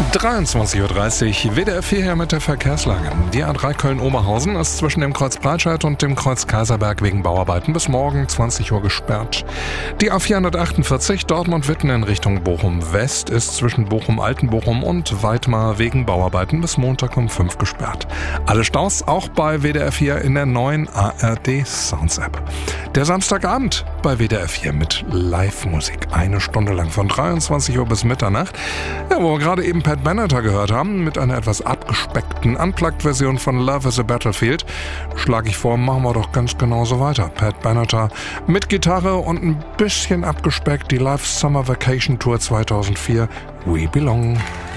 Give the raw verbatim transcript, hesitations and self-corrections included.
dreiundzwanzig Uhr dreißig, W D R vier hier mit der Verkehrslage. Die A drei Köln-Oberhausen ist zwischen dem Kreuz Breitscheid und dem Kreuz Kaiserberg wegen Bauarbeiten bis morgen zwanzig Uhr gesperrt. Die A vierhundertachtundvierzig Dortmund-Witten in Richtung Bochum-West ist zwischen Bochum-Altenbochum und Weidmar wegen Bauarbeiten bis Montag um fünf Gesperrt. Alle Staus auch bei W D R vier in der neuen A R D Sounds App. Der Samstagabend bei W D R vier mit Live-Musik. Eine Stunde lang von dreiundzwanzig Uhr bis Mitternacht. Ja, wo wir gerade eben Pat Benatar gehört haben, mit einer etwas abgespeckten Unplugged-Version von Love is a Battlefield, schlage ich vor, machen wir doch ganz genauso weiter. Pat Benatar mit Gitarre und ein bisschen abgespeckt, die Live Summer Vacation Tour zweitausendvier, We Belong.